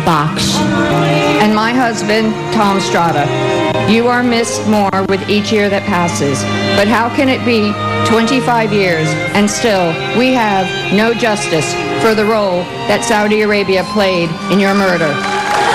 Baksh. And my husband, Tom Strada. You are missed more with each year that passes. But how can it be 25 years and still we have no justice for the role that Saudi Arabia played in your murder?